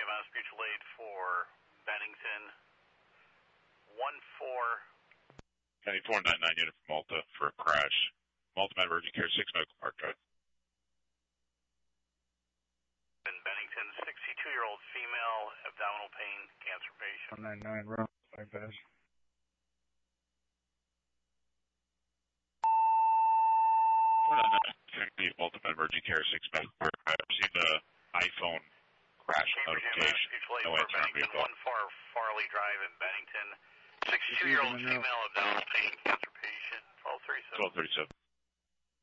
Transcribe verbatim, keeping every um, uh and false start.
Mass Mutual Aid for Bennington. one four. County four ninety-nine unit from Malta for a crash. Malta Med Emergency Care, six Medical Park Drive. In Bennington, sixty-two-year-old female, abdominal pain, cancer patient. one ninety-nine, row, bypass. four ninety-nine, Malta Med Emergency Care, six Medical Park Drive. I received an iPhone crash notification. No answer on vehicle. one four Farley Drive in Bennington. sixty-two-year-old female, abdominal pain, cancer patient, twelve thirty-seven. twelve thirty-seven.